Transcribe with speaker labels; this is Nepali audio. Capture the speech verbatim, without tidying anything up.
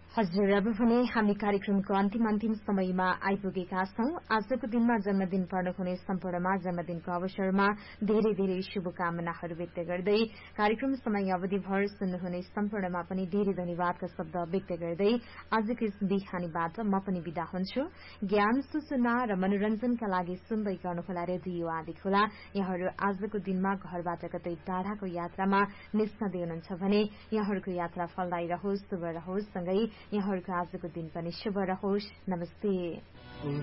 Speaker 1: हजुर, अब भने हामी कार्यक्रमको अन्तिम अन्तिम समयमा आइपुगेका छौं। आजको दिनमा जन्मदिन पर्न हुने सम्पूर्णमा जन्मदिनको अवसरमा धेरै धेरै शुभकामनाहरू व्यक्त गर्दै कार्यक्रम समय अवधिभर सुन्नुहुने सम्पूर्णमा पनि धेरै धन्यवादका शब्द व्यक्त गर्दै आजको यस बिहानीबाट म पनि विदा हुन्छु। ज्ञान, सूचना र मनोरञ्जनका लागि सुन्दै गर्नुहोला रेडियो आदि खोला। यहाँहरू आजको दिनमा घरबाट कतै टाढाको यात्रामा निस्कँदै हुनुहुन्छ भने यहाँहरूको यात्रा फलदायी रहोस्, शुभ रहोस्, सँगै यहाँहरूको आजको दिन पनि शुभ रहोस्। नमस्ते।